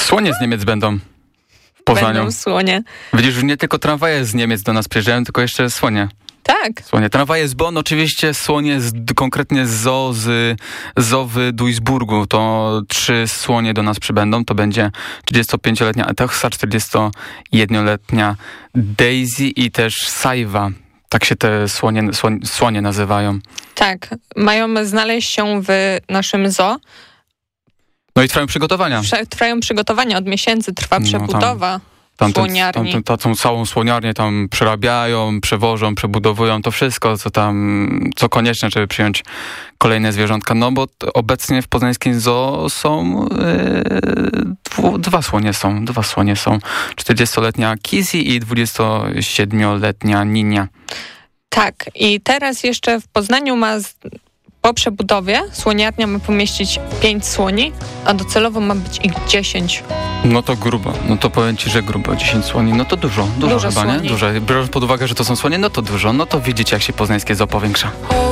Słonie z Niemiec będą w Poznaniu. Będą słonie. Widzisz, że nie tylko tramwaje z Niemiec do nas przyjeżdżają, tylko jeszcze słonie. Tak. Słonie. Tramwaje z Bonn, oczywiście słonie konkretnie z zoo w Duisburgu. To 3 słonie do nas przybędą. To będzie 35-letnia Etochsa, 41-letnia Daisy i też Saiwa. Tak się te słonie nazywają. Tak. Mają znaleźć się w naszym zoo. No i trwają przygotowania. Trwają przygotowania. Od miesięcy trwa przebudowa. Słoniarni. Tą całą słoniarnię tam przerabiają, przewożą, przebudowują to wszystko, co konieczne, żeby przyjąć kolejne zwierzątka. No bo obecnie w poznańskim zoo są dwa słonie są. 40-letnia Kizzy i 27-letnia Ninia. Tak. I teraz jeszcze w Poznaniu po przebudowie słoniarnia ma pomieścić 5 słoni, a docelowo ma być ich 10. No to grubo. No to powiem ci, że grubo. 10 słoni, no to dużo chyba, słoni. nie? Dużo. Biorąc pod uwagę, że to są słonie, no to dużo. No to widzicie, jak się poznańskie zoo powiększa.